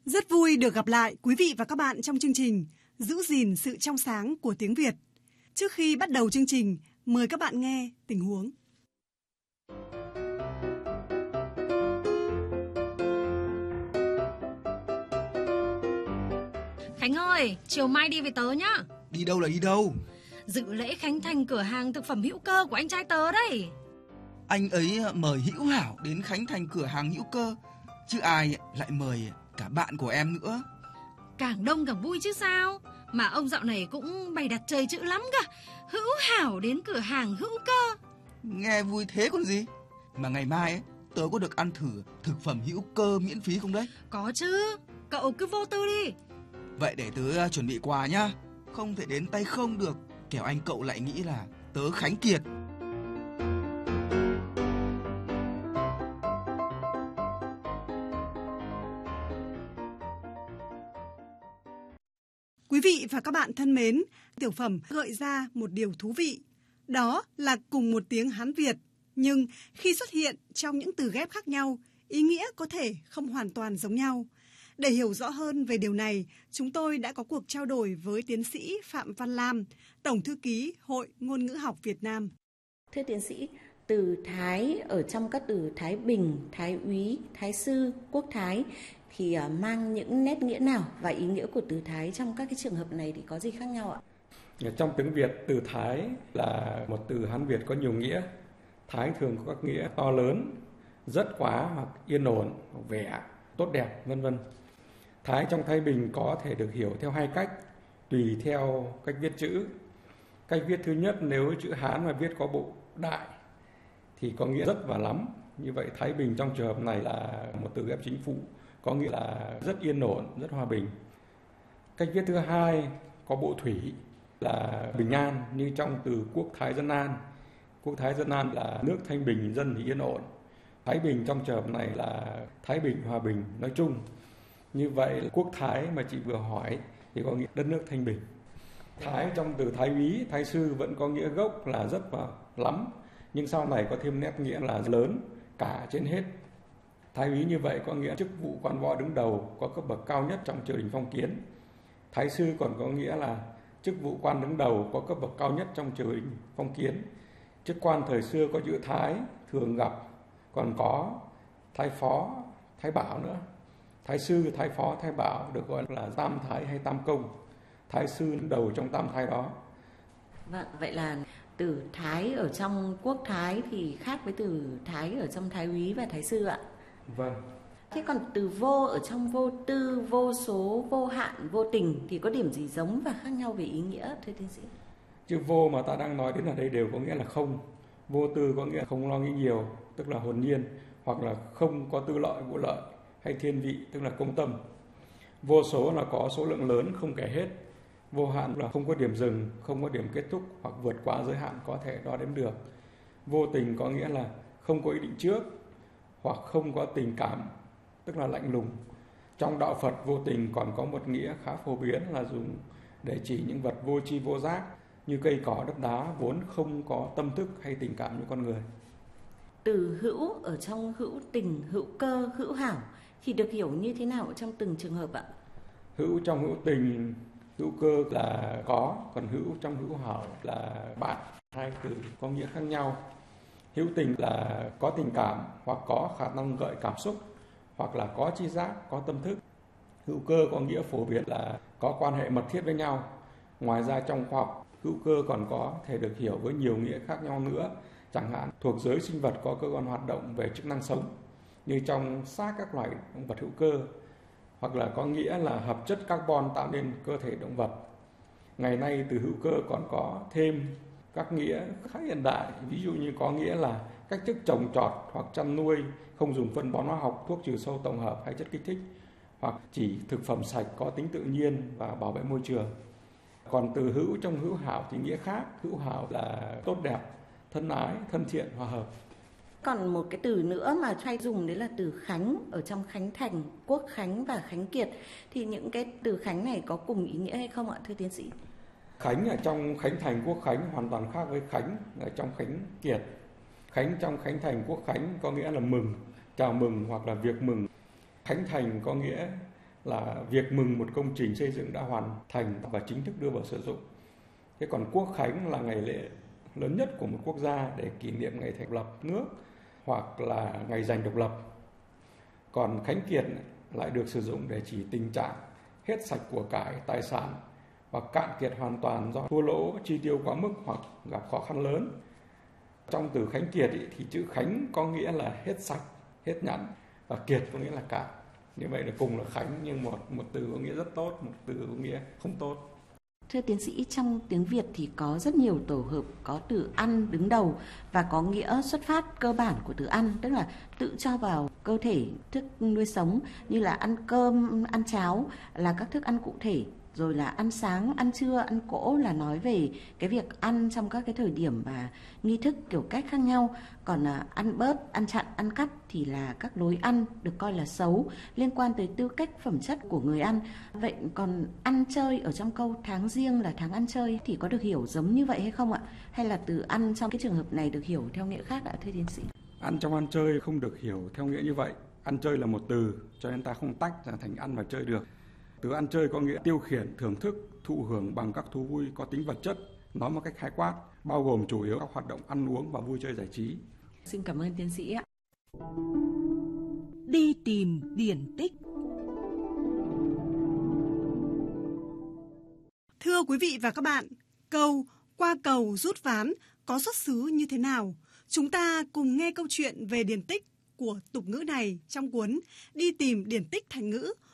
Rất vui được gặp lại quý vị và các bạn trong chương trình Giữ gìn sự trong sáng của tiếng Việt. Trước khi bắt đầu chương trình, mời các bạn nghe tình huống. Khánh ơi, chiều mai đi với tớ nhá. Đi đâu là đi đâu? Dự lễ khánh thành cửa hàng thực phẩm hữu cơ của anh trai tớ đấy. Anh ấy mời Hữu Hảo đến khánh thành cửa hàng hữu cơ, chứ ai lại mời cả bạn của em nữa. Càng đông càng vui chứ sao. Mà ông dạo này cũng bày đặt chơi chữ lắm cả. Hữu Hảo đến cửa hàng hữu cơ. Nghe vui thế còn gì. Mà ngày mai tớ có được ăn thử thực phẩm hữu cơ miễn phí không đấy? Có chứ, cậu cứ vô tư đi. Vậy để tớ chuẩn bị quà nhá. Không thể đến tay không được, kẻo anh cậu lại nghĩ là tớ khánh kiệt. Quý vị và các bạn thân mến, tiểu phẩm gợi ra một điều thú vị. Đó là cùng một tiếng Hán Việt, nhưng khi xuất hiện trong những từ ghép khác nhau, ý nghĩa có thể không hoàn toàn giống nhau. Để hiểu rõ hơn về điều này, chúng tôi đã có cuộc trao đổi với tiến sĩ Phạm Văn Lam, Tổng thư ký Hội Ngôn ngữ học Việt Nam. Thưa tiến sĩ, từ Thái ở trong các từ Thái Bình, Thái Úy, Thái Sư, Quốc Thái thì mang những nét nghĩa nào và ý nghĩa của từ Thái trong các cái trường hợp này thì có gì khác nhau ạ? Trong tiếng Việt, từ Thái là một từ Hán Việt có nhiều nghĩa. Thái thường có các nghĩa to lớn, rất quá hoặc yên ổn, vẻ, tốt đẹp, vân vân. Thái trong Thái Bình có thể được hiểu theo hai cách, tùy theo cách viết chữ. Cách viết thứ nhất, nếu chữ Hán mà viết có bộ đại thì có nghĩa rất và lắm. Như vậy Thái Bình trong trường hợp này là một từ ghép chính phụ, có nghĩa là rất yên ổn, rất hòa bình. Cách viết thứ hai có bộ thủy là bình an, như trong từ Quốc Thái Dân An. Quốc Thái Dân An là nước thanh bình, dân thì yên ổn. Thái Bình trong trường hợp này là Thái Bình, hòa bình nói chung. Như vậy Quốc Thái mà chị vừa hỏi thì có nghĩa đất nước thanh bình. Thái trong từ Thái Úy, Thái Sư vẫn có nghĩa gốc là rất và lắm, nhưng sau này có thêm nét nghĩa là lớn, cả, trên hết. Thái Úy như vậy có nghĩa chức vụ quan võ đứng đầu, có cấp bậc cao nhất trong triều đình phong kiến. Thái Sư còn có nghĩa là chức vụ quan đứng đầu, có cấp bậc cao nhất trong triều đình phong kiến. Chức quan thời xưa có chữ Thái thường gặp, còn có Thái Phó, Thái Bảo nữa. Thái Sư, Thái Phó, Thái Bảo được gọi là tam thái hay tam công. Thái Sư đứng đầu trong tam thái đó. Vâng, vậy là từ Thái ở trong Quốc Thái thì khác với từ Thái ở trong Thái Úy và Thái Sư ạ? Vâng. Thế còn từ vô ở trong vô tư, vô số, vô hạn, vô tình thì có điểm gì giống và khác nhau về ý nghĩa thưa tiến sĩ? Chữ vô mà ta đang nói đến ở đây đều có nghĩa là không. Vô tư có nghĩa không lo nghĩ nhiều, tức là hồn nhiên, hoặc là không có tư lợi, vụ lợi, hay thiên vị, tức là công tâm. Vô số là có số lượng lớn không kể hết. Vô hạn là không có điểm dừng, không có điểm kết thúc hoặc vượt quá giới hạn có thể đo đếm được. Vô tình có nghĩa là không có ý định trước hoặc không có tình cảm, tức là lạnh lùng. Trong đạo Phật, vô tình còn có một nghĩa khá phổ biến là dùng để chỉ những vật vô tri vô giác như cây cỏ đất đá vốn không có tâm thức hay tình cảm như con người. Từ hữu ở trong hữu tình, hữu cơ, hữu hảo thì được hiểu như thế nào trong từng trường hợp ạ? Hữu trong hữu tình, hữu cơ là có, còn hữu trong hữu hảo là bạn. Hai từ có nghĩa khác nhau. Hữu tình là có tình cảm hoặc có khả năng gợi cảm xúc, hoặc là có tri giác, có tâm thức. Hữu cơ có nghĩa phổ biến là có quan hệ mật thiết với nhau. Ngoài ra trong khoa học, hữu cơ còn có thể được hiểu với nhiều nghĩa khác nhau nữa. Chẳng hạn thuộc giới sinh vật có cơ quan hoạt động về chức năng sống, như trong xác các loài động vật hữu cơ, hoặc là có nghĩa là hợp chất carbon tạo nên cơ thể động vật. Ngày nay từ hữu cơ còn có thêm các nghĩa khá hiện đại, ví dụ như có nghĩa là cách thức trồng trọt hoặc chăn nuôi, không dùng phân bón hóa học, thuốc trừ sâu tổng hợp hay chất kích thích, hoặc chỉ thực phẩm sạch có tính tự nhiên và bảo vệ môi trường. Còn từ hữu trong hữu hảo thì nghĩa khác, hữu hảo là tốt đẹp, thân ái, thân thiện, hòa hợp. Còn một cái từ nữa mà hay dùng đấy là từ khánh ở trong khánh thành, quốc khánh và khánh kiệt. Thì những cái từ khánh này có cùng ý nghĩa hay không ạ thưa tiến sĩ? Khánh ở trong khánh thành quốc khánh hoàn toàn khác với khánh ở trong khánh kiệt. Khánh trong khánh thành quốc khánh có nghĩa là mừng, chào mừng hoặc là việc mừng. Khánh thành có nghĩa là việc mừng một công trình xây dựng đã hoàn thành và chính thức đưa vào sử dụng. Thế còn Quốc khánh là ngày lễ lớn nhất của một quốc gia để kỷ niệm ngày thành lập nước hoặc là ngày giành độc lập. Còn khánh kiệt lại được sử dụng để chỉ tình trạng hết sạch của cải, tài sản và cạn kiệt hoàn toàn do thua lỗ, chi tiêu quá mức hoặc gặp khó khăn lớn. Trong từ khánh kiệt thì chữ khánh có nghĩa là hết sạch, hết nhẵn, và kiệt có nghĩa là cạn. Như vậy là cùng là khánh nhưng một từ có nghĩa rất tốt, một từ có nghĩa không tốt. Thưa tiến sĩ, trong tiếng Việt thì có rất nhiều tổ hợp có từ ăn đứng đầu và có nghĩa xuất phát cơ bản của từ ăn, tức là tự cho vào cơ thể thức nuôi sống, như là ăn cơm, ăn cháo là các thức ăn cụ thể, rồi là ăn sáng, ăn trưa, ăn cỗ là nói về cái việc ăn trong các cái thời điểm và nghi thức kiểu cách khác nhau. Còn ăn bớt, ăn chặn, ăn cắt thì là các lối ăn được coi là xấu, liên quan tới tư cách phẩm chất của người ăn. Vậy còn ăn chơi ở trong câu tháng Giêng là tháng ăn chơi thì có được hiểu giống như vậy hay không ạ? Hay là từ ăn trong cái trường hợp này được hiểu theo nghĩa khác ạ, thưa tiến sĩ? Ăn trong ăn chơi không được hiểu theo nghĩa như vậy. Ăn chơi là một từ, cho nên ta không tách ra thành ăn và chơi được. Từ ăn chơi có nghĩa tiêu khiển, thưởng thức, thụ hưởng bằng các thú vui có tính vật chất, nói một cách khái quát, bao gồm chủ yếu các hoạt động ăn uống và vui chơi giải trí. Xin cảm ơn tiến sĩ ạ. Đi tìm điển tích. Thưa quý vị và các bạn, câu qua cầu rút ván có xuất xứ như thế nào? Chúng ta cùng nghe câu chuyện về điển tích của tục ngữ này trong cuốn Đi tìm điển tích thành ngữ